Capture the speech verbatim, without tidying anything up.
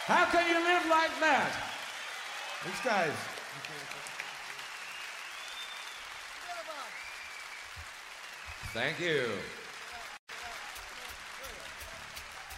How can you live like that? Thanks, guys. Thank you.